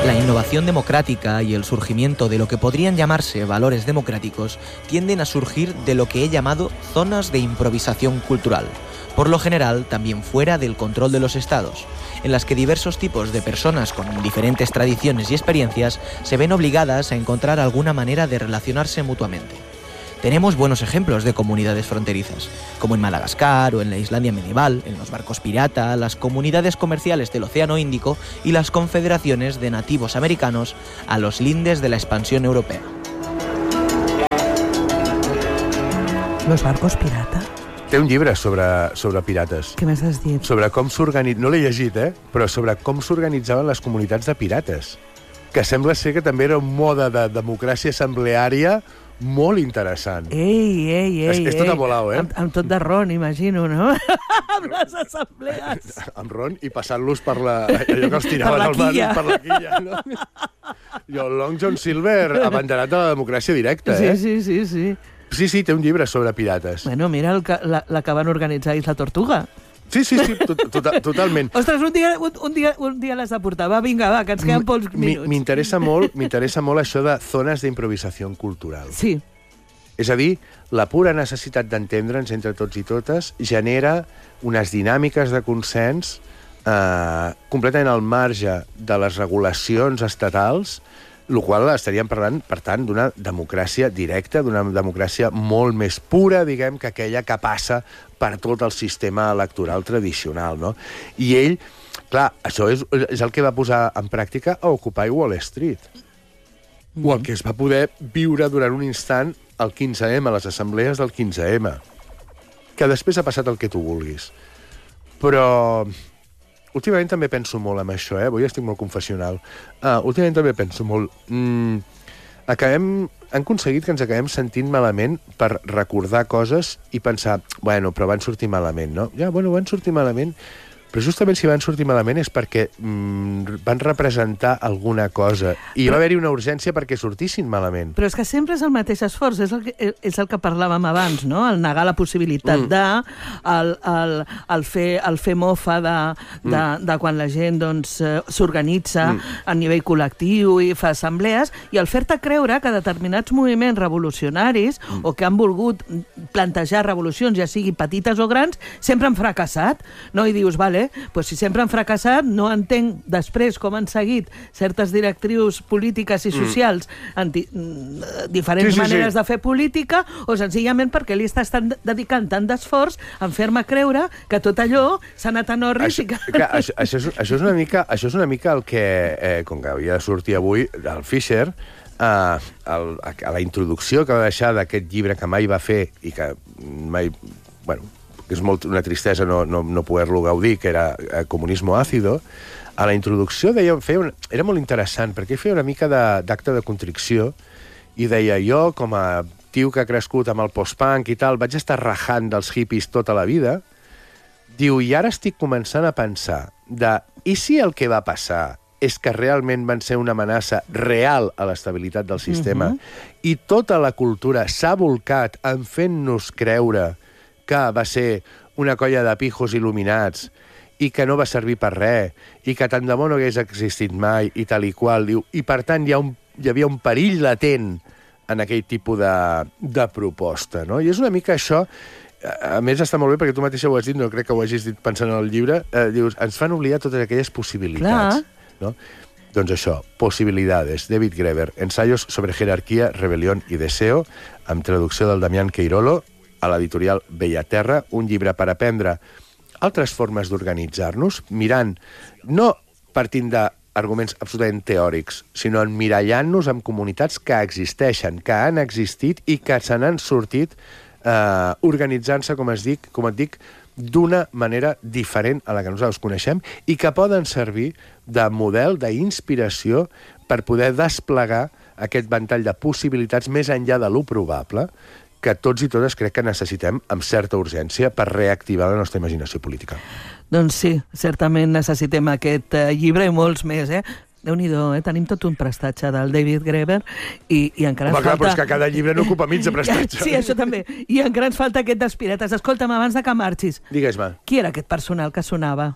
La innovación democrática y el surgimiento de lo que podrían llamarse valores democráticos tienden a surgir de lo que he llamado zonas de improvisación cultural, por lo general también fuera del control de los estados, en las que diversos tipos de personas con diferentes tradiciones y experiencias se ven obligadas a encontrar alguna manera de relacionarse mutuamente. Tenemos buenos ejemplos de comunidades fronterizas, como en Madagascar o en la Islandia medieval, en los barcos pirata, las comunidades comerciales del Océano Índico y las confederaciones de nativos americanos a los lindes de la expansión europea. ¿Los barcos pirata? Té un llibre sobre pirates. Què m'estàs dient? Sobre com s'organitzaven... No l'he llegit, però sobre com s'organitzaven les comunitats de pirates. Que sembla ser que també era un mode de democràcia assembleària molt interessant. Ei. És tot amolau, Amb tot de ron, imagino, no? Amb les assemblees. Amb ron i passant-los per la... allò que els tiraven al mar per la quilla, no? I el Long John Silver, abanderat de la democràcia directa, Sí. Sí, té un llibre sobre pirates. Bueno, mira la que van organitzar Isla Tortuga. Sí, totalment. Ostres, un dia l'has de portar. Va, vinga, que ens queden pocs minuts. M'interessa molt això de zones d'improvisació cultural. Sí. És a dir, la pura necessitat d'entendre'ns entre tots i totes genera unes dinàmiques de consens completament al marge de les regulacions estatals, el qual estaríem parlant, per tant, d'una democràcia directa, d'una democràcia molt més pura, diguem, que aquella que passa per tot el sistema electoral tradicional, no? I ell, clar, això és el que va posar en pràctica a Occupy Wall Street. O el que es va poder viure durant un instant al 15M, a les assemblees del 15M. Que després ha passat el que tu vulguis. Però... últimament també penso molt en això, avui estic molt confessional. Últimament també penso molt... Han aconseguit que ens acabem sentint malament per recordar coses i pensar, bueno, però van sortir malament, no? Ja, bueno, van sortir malament, però justament si van sortir malament és perquè van representar alguna cosa i va haver-hi una urgència perquè sortissin malament. Però és que sempre és el mateix esforç, és el que parlàvem abans, no? El negar la possibilitat el fer mofa de quan la gent s'organitza a nivell col·lectiu i fa assemblees, i el fer-te creure que determinats moviments revolucionaris o que han volgut plantejar revolucions, ja sigui petites o grans, sempre han fracassat, no? I dius, vale, pues si sempre han fracassat, no entenc després com han seguit certes directrius polítiques i socials diferents maneres de fer política, o senzillament perquè li estàs dedicant tant d'esforç en fer-me creure que tot allò s'ha anat a Norris. Això és una mica el que, com que havia de sortir avui, el Fisher, a la introducció que va deixar d'aquest llibre que mai va fer i que mai... Bueno, que és una tristesa no poder-lo gaudir, que era Comunismo Ácido, a la introducció era molt interessant, perquè feia una mica d'acte de contricció, i deia, jo, com a tio que ha crescut amb el post-punk i tal, vaig estar rajant dels hippies tota la vida, diu, i ara estic començant a pensar i si el que va passar és que realment van ser una amenaça real a l'estabilitat del sistema, i tota la cultura s'ha volcat en fent-nos creure que va ser una colla de pijos il·luminats i que no va servir per res, i que tant de bo no hagués existit mai, i tal i qual, diu, i per tant hi havia un perill latent en aquell tipus de proposta, no? I és una mica això, a més està molt bé perquè tu mateixa ho has dit, no crec que ho hagis dit pensant en el llibre, dius, ens fan oblidar totes aquelles possibilitats, no? Doncs això, Posibilidades, David Graeber, ensayos sobre jerarquía, rebelión y deseo, amb traducció del Damián Queirolo, a l'editorial Bellaterra, un llibre per aprendre altres formes d'organitzar-nos, mirant, no partint d'arguments absolutament teòrics, sinó emmirallant-nos en comunitats que existeixen, que han existit i que se n'han sortit organitzant-se, com et dic, d'una manera diferent a la que nosaltres coneixem i que poden servir de model, d'inspiració per poder desplegar aquest ventall de possibilitats més enllà de lo probable que tots i totes crec que necessitem amb certa urgència per reactivar la nostra imaginació política. Doncs sí, certament necessitem aquest llibre i molts més, Déu-n'hi-do, tenim tot un prestatge del David Graeber i encara ens falta... Però és que cada llibre no ocupa mig de prestatge. Sí, això també. I encara ens falta aquest dels pirates. Escolta'm, abans de que marxis. Digues-me. Qui era aquest personal que sonava?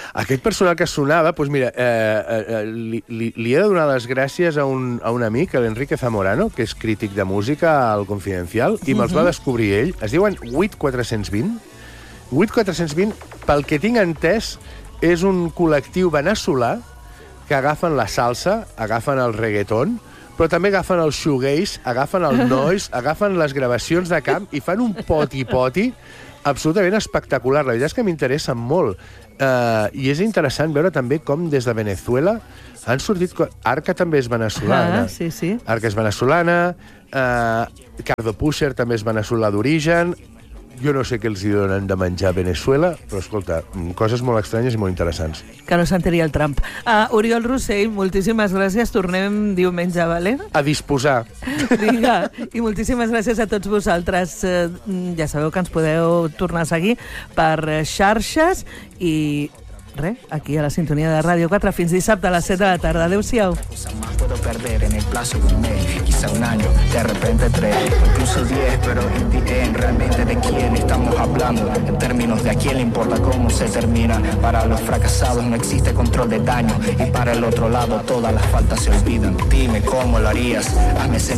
Aquest personal que sonava, doncs mira, li he de donar les gràcies a un amic, l'Enrique Zamorano, que és crític de música al Confidencial, i me'ls va descobrir ell. Es diuen 8420. 8420, pel que tinc entès, és un col·lectiu veneçolà que agafen la salsa, agafen el reggaeton, però també agafen el shoegaze, agafen el noise, agafen les gravacions de camp i fan un poti-poti absolutament espectacular. La veritat és que m'interessa molt. I és interessant veure també com des de Venezuela han sortit... Arca també és venezolana. Sí. Arca és venezolana, Cardo Pusher també és veneçolà d'origen. Jo no sé què els hi donen de menjar a Venezuela, però, escolta, coses molt estranyes i molt interessants. Que no sentiria el Trump. Oriol Rossell, moltíssimes gràcies. Tornem diumenge, vale? A disposar. Vinga, i moltíssimes gràcies a tots vosaltres. Ja sabeu que ens podeu tornar a seguir per xarxes i... res, aquí a la sintonia de Ràdio 4 fins dissabte a les 7 de la tarda. Adéu-siau. Puedo perder en el plazo de un mes, quizá un año, de repente 3, incluso 10, pero en the end, realmente de quién estamos hablando, en términos de a quién le importa cómo se termina. Para los fracasados no existe control de daño, y para el otro lado todas las faltas se olvidan. Dime cómo lo harías, hazme